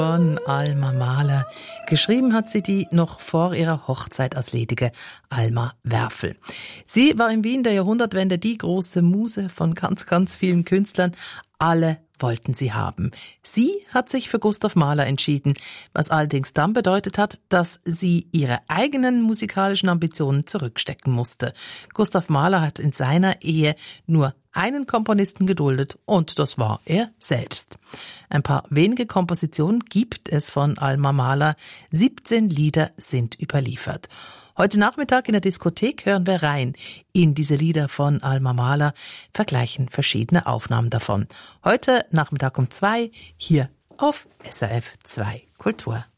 Von Alma Mahler. Geschrieben hat sie die noch vor ihrer Hochzeit als ledige Alma Werfel. Sie war in Wien der Jahrhundertwende die große Muse von ganz, ganz vielen Künstlern. Alle wollten sie haben. Sie hat sich für Gustav Mahler entschieden, was allerdings dann bedeutet hat, dass sie ihre eigenen musikalischen Ambitionen zurückstecken musste. Gustav Mahler hat in seiner Ehe nur einen Komponisten geduldet und das war er selbst. Ein paar wenige Kompositionen gibt es von Alma Mahler. 17 Lieder sind überliefert. Heute Nachmittag in der Diskothek hören wir rein in diese Lieder von Alma Mahler, vergleichen verschiedene Aufnahmen davon. Heute Nachmittag um 2 hier auf SRF 2 Kultur.